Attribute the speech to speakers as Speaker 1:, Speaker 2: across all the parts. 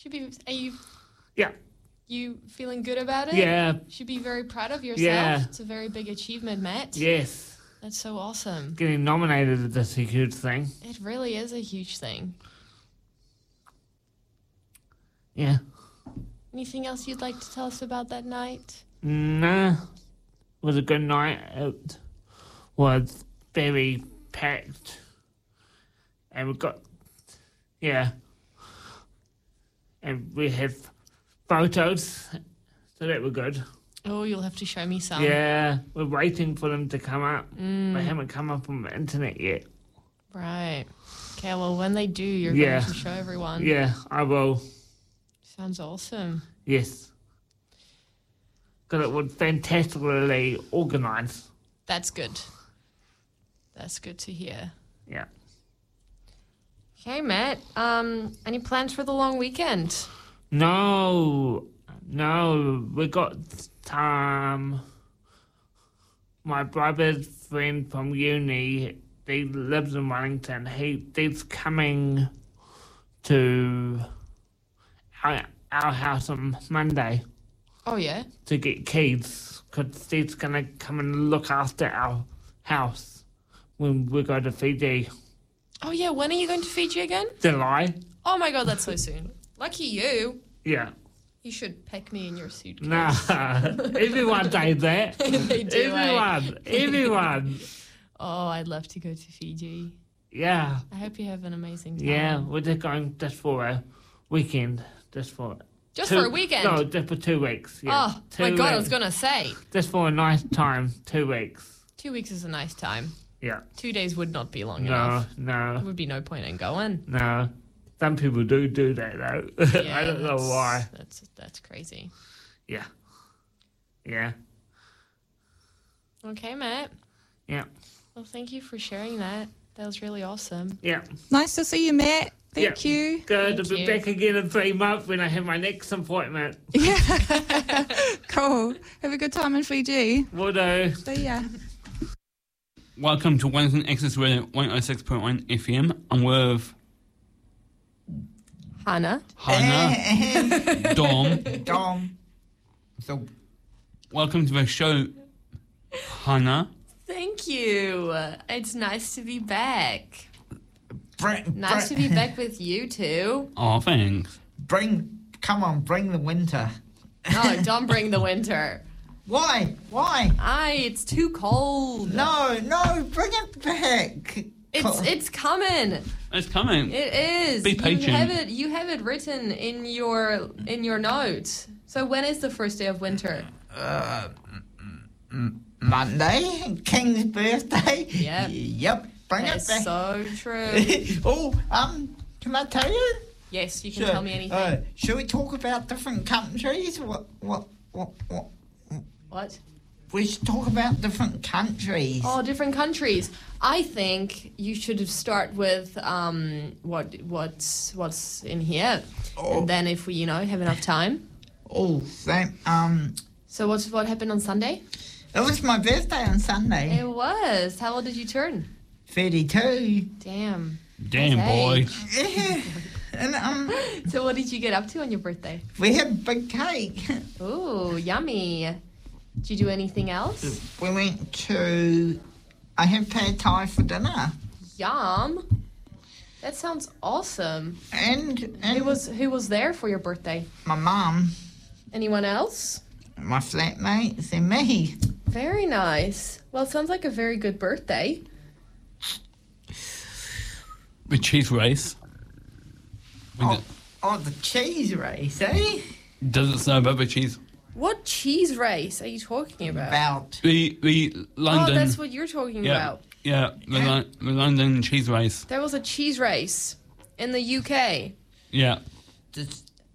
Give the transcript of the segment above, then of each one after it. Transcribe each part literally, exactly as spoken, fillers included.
Speaker 1: Should be. Are you?
Speaker 2: Yeah.
Speaker 1: You feeling good about it?
Speaker 2: Yeah.
Speaker 1: Should be very proud of yourself.
Speaker 2: Yeah.
Speaker 1: It's a very big achievement, Matt.
Speaker 2: Yes.
Speaker 1: That's so awesome.
Speaker 2: Getting nominated is a huge thing.
Speaker 1: It really is a huge thing.
Speaker 2: Yeah.
Speaker 1: Anything else you'd like to tell us about that night?
Speaker 2: Nah. It was a good night. It was very packed. And we got, yeah. And we had photos, so that were good.
Speaker 1: Oh, you'll have to show me some.
Speaker 2: Yeah, we're waiting for them to come up.
Speaker 1: Mm.
Speaker 2: They haven't come up on the internet yet.
Speaker 1: Right. Okay, well, when they do, you're
Speaker 2: Yeah.
Speaker 1: going to show everyone.
Speaker 2: Yeah, I will.
Speaker 1: Sounds awesome.
Speaker 2: Yes. Because it was fantastically organised.
Speaker 1: That's good. That's good to hear.
Speaker 2: Yeah.
Speaker 1: Okay, Matt. Um, any plans for the long weekend?
Speaker 2: No, no, we got um, my brother's friend from uni. He lives in Wellington. He he's coming to our, our house on Monday
Speaker 1: Oh, yeah?
Speaker 2: to get keys because he's gonna come and look after our house when we go to Fiji.
Speaker 1: Oh, yeah. When are you going to Fiji again?
Speaker 2: July.
Speaker 1: Oh, my God, that's so soon. Lucky you.
Speaker 2: Yeah.
Speaker 1: You should pack me in your suitcase.
Speaker 2: Nah, everyone does that.
Speaker 1: They do, eh?
Speaker 2: Everyone, everyone.
Speaker 1: Oh, I'd love to go to Fiji.
Speaker 2: Yeah,
Speaker 1: I hope you have an amazing time.
Speaker 2: yeah. We're just going just for a weekend, just for
Speaker 1: Just
Speaker 2: two-
Speaker 1: for a weekend?
Speaker 2: No, just for two weeks. Yeah.
Speaker 1: Oh,
Speaker 2: two
Speaker 1: my God, I was
Speaker 2: weeks.
Speaker 1: going to say.
Speaker 2: Just for a nice time, two weeks.
Speaker 1: Two weeks is a nice time.
Speaker 2: Yeah.
Speaker 1: Two days would not be long
Speaker 2: No,
Speaker 1: enough. There
Speaker 2: no,
Speaker 1: would be no point in going.
Speaker 2: no. Some people do do that though.
Speaker 1: Yeah,
Speaker 2: I don't know
Speaker 1: that's-
Speaker 2: why.
Speaker 1: That's that's crazy.
Speaker 2: Yeah. Yeah.
Speaker 1: Okay, Matt.
Speaker 2: Yeah.
Speaker 1: Well, thank you for sharing that. That was really awesome.
Speaker 2: Yeah.
Speaker 3: Nice to see you, Matt. Thank
Speaker 2: Yeah.
Speaker 3: you.
Speaker 2: Good to
Speaker 1: Thank
Speaker 2: be
Speaker 1: you.
Speaker 2: back again in three months when I have my next appointment.
Speaker 3: Yeah. Cool. Have a good time in Fiji.
Speaker 2: Will do.
Speaker 3: See ya.
Speaker 4: Welcome to Wellington Access Radio one oh six point one F M. I'm with
Speaker 1: Hannah.
Speaker 4: Hannah, Dom.
Speaker 5: Dom. So,
Speaker 4: Welcome to the show, Hannah.
Speaker 1: Thank you. It's nice to be back.
Speaker 5: bring,
Speaker 1: Nice to
Speaker 5: bring,
Speaker 1: be back with you two.
Speaker 4: Oh, thanks.
Speaker 5: Bring, come on, bring the winter.
Speaker 1: No, don't bring the winter.
Speaker 5: Why? Why?
Speaker 1: Aye, it's too cold.
Speaker 5: No, no, bring it back.
Speaker 1: It's
Speaker 5: Co-
Speaker 1: it's coming.
Speaker 4: It's coming.
Speaker 1: It is.
Speaker 4: Be
Speaker 1: You
Speaker 4: patient.
Speaker 1: have it. You have it written in your in your notes. So when is the first day of winter?
Speaker 5: uh, m- m- Monday, King's birthday.
Speaker 1: Yep.
Speaker 5: Yep. Bring
Speaker 1: That's
Speaker 5: it back.
Speaker 1: so true.
Speaker 5: oh, um, can I tell you?
Speaker 1: Yes, you can
Speaker 5: Sure.
Speaker 1: tell me anything.
Speaker 5: Uh, should we talk about different countries? What? What? What? What?
Speaker 1: What?
Speaker 5: We should talk about different countries.
Speaker 1: Oh, different countries. I think you should start with um, what what's what's in here,
Speaker 5: Oh.
Speaker 1: and then if we you know have enough time.
Speaker 5: Oh, same. Um,
Speaker 1: So what's what happened on Sunday?
Speaker 5: it was my birthday on Sunday.
Speaker 1: It was. How old did you turn?
Speaker 5: Thirty-two.
Speaker 1: Damn.
Speaker 4: Damn,
Speaker 1: Nice
Speaker 4: boy.
Speaker 1: age.
Speaker 5: Yeah. And um,
Speaker 1: So what did you get up to on your birthday?
Speaker 5: we had big cake.
Speaker 1: Ooh, yummy. Did you do anything else?
Speaker 5: We went to. I had pad thai for dinner,
Speaker 1: Yum. That sounds awesome.
Speaker 5: and and
Speaker 1: Who was who was there for your birthday?
Speaker 5: my mum,
Speaker 1: Anyone else?
Speaker 5: my flatmates, and me.
Speaker 1: Very nice. Well, it sounds like a very good birthday.
Speaker 4: The cheese race. We
Speaker 5: Oh,
Speaker 4: did-
Speaker 5: oh, the cheese race, eh?
Speaker 4: Does it say about the cheese?
Speaker 1: What cheese race are you talking about?
Speaker 5: About
Speaker 4: The the
Speaker 1: Oh,
Speaker 4: London.
Speaker 1: that's what you're talking
Speaker 4: yeah,
Speaker 1: about.
Speaker 4: yeah. The, Lon- the London cheese race.
Speaker 1: There was a cheese race in the U K.
Speaker 4: Yeah.
Speaker 5: the.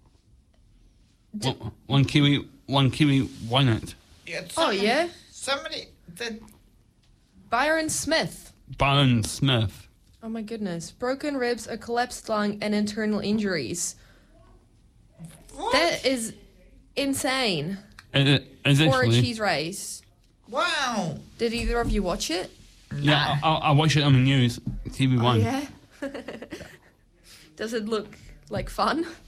Speaker 4: One, one kiwi, one kiwi won it.
Speaker 5: Yeah,
Speaker 1: Oh,
Speaker 5: somebody-
Speaker 1: yeah?
Speaker 5: Somebody. The,
Speaker 1: Byron Smith.
Speaker 4: Byron Smith.
Speaker 1: Oh my goodness. Broken ribs, a collapsed lung, and internal injuries.
Speaker 5: what?
Speaker 1: That is insane
Speaker 4: Is it,
Speaker 1: for a
Speaker 4: essentially.
Speaker 1: cheese race.
Speaker 5: Wow.
Speaker 1: Did either of you watch it?
Speaker 4: Yeah, I, I, I watched it on the news. T V One.
Speaker 1: Oh, yeah? Does it look like fun?